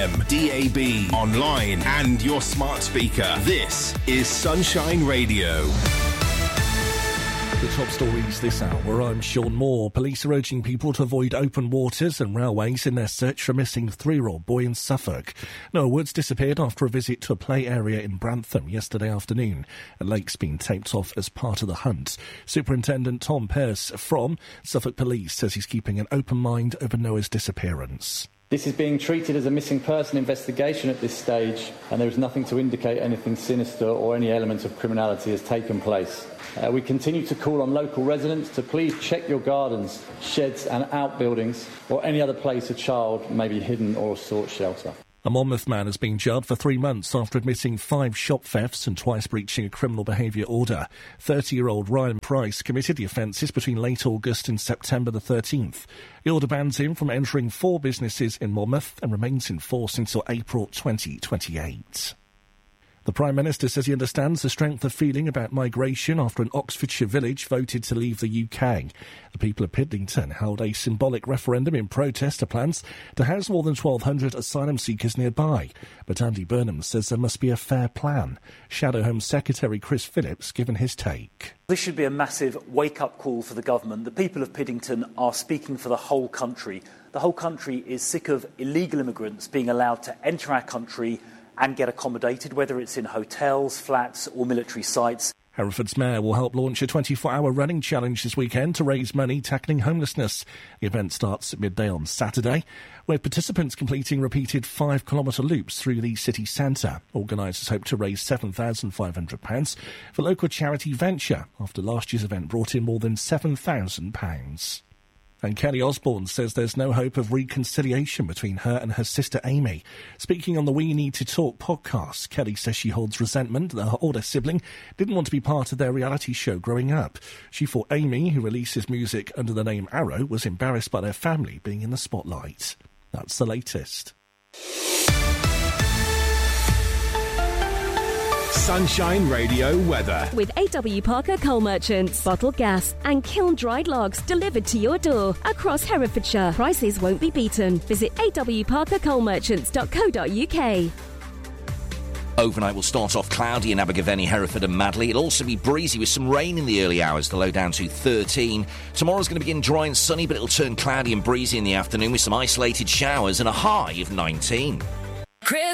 DAB, online and your smart speaker. This is Sunshine Radio. The top stories this hour, I'm Sean Moore. Police are urging people to avoid open waters and railways in their search for a missing 3-year-old boy in Suffolk. Noah Woods disappeared after a visit to a play area in Brantham yesterday afternoon. A lake's been taped off as part of the hunt. Superintendent Tom Pearce from Suffolk Police says he's keeping an open mind over Noah's disappearance. This is being treated as a missing person investigation at this stage, and there is nothing to indicate anything sinister or any element of criminality has taken place. We continue to call on local residents to please check your gardens, sheds and outbuildings, or any other place a child may be hidden or sought shelter. A Monmouth man has been jailed for 3 months after admitting 5 shop thefts and twice breaching a criminal behaviour order. 30-year-old Ryan Price committed the offences between late August and September the 13th. The order bans him from entering 4 businesses in Monmouth and remains in force until April 2028. The Prime Minister says he understands the strength of feeling about migration after an Oxfordshire village voted to leave the UK. The people of Piddington held a symbolic referendum in protest to plans to house more than 1,200 asylum seekers nearby. But Andy Burnham says there must be a fair plan. Shadow Home Secretary Chris Phillips given his take. This should be a massive wake-up call for the government. The people of Piddington are speaking for the whole country. The whole country is sick of illegal immigrants being allowed to enter our country and get accommodated, whether it's in hotels, flats or military sites. Hereford's Mayor will help launch a 24-hour running challenge this weekend to raise money tackling homelessness. The event starts at midday on Saturday, with participants completing repeated 5-kilometre loops through the city centre. Organisers hope to raise £7,500 for local charity Venture, after last year's event brought in more than £7,000. And Kelly Osbourne says there's no hope of reconciliation between her and her sister Amy. Speaking on the We Need to Talk podcast, Kelly says she holds resentment that her older sibling didn't want to be part of their reality show growing up. She thought Amy, who releases music under the name Arrow, was embarrassed by their family being in the spotlight. That's the latest. Sunshine Radio weather. With AW Parker Coal Merchants. Bottled gas and kiln-dried logs delivered to your door across Herefordshire. Prices won't be beaten. Visit awparkercoalmerchants.co.uk. Overnight will start off cloudy in Abergavenny, Hereford and Madley. It'll also be breezy with some rain in the early hours, the low down to 13. Tomorrow's going to begin dry and sunny, but it'll turn cloudy and breezy in the afternoon with some isolated showers and a high of 19. Chris